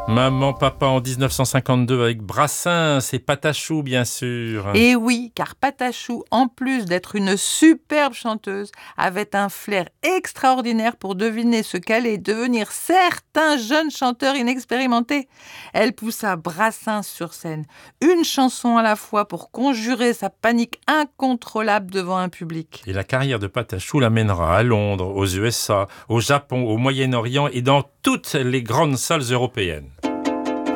Maman, papa en 1952 avec Brassens et Patachou, bien sûr. Et oui, car Patachou, en plus d'être une superbe chanteuse, avait un flair extraordinaire pour deviner ce qu'allaient devenir certains jeunes chanteurs inexpérimentés. Elle poussa Brassens sur scène, une chanson à la fois pour conjurer sa panique incontrôlable devant un public. Et la carrière de Patachou l'amènera à Londres, aux USA, au Japon, au Moyen-Orient et dans toutes les grandes salles européennes.